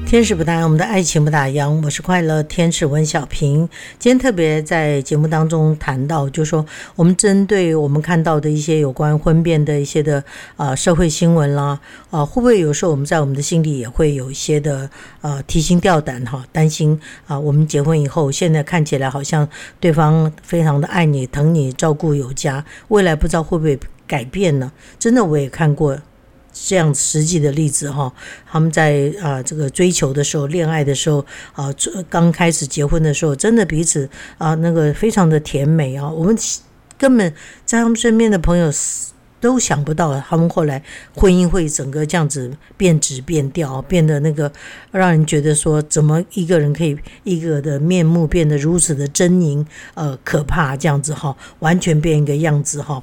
天使不打烊，我们的爱情不打烊。我是快乐天使温小平。今天特别在节目当中谈到，就是说我们针对我们看到的一些有关婚变的一些的社会新闻啦，会不会有时候我们在我们的心里也会有一些的提心吊胆哈，担心我们结婚以后，现在看起来好像对方非常的爱你、疼你、照顾有加，未来不知道会不会改变呢？真的我也看过这样实际的例子哈，他们在这个追求的时候、恋爱的时候刚开始结婚的时候，真的彼此那个非常的甜美啊，我们根本在他们身边的朋友都想不到他们后来婚姻会整个这样子变质变调，变得那个让人觉得说怎么一个人可以一个的面目变得如此的狰狞可怕这样子哈，完全变一个样子哈。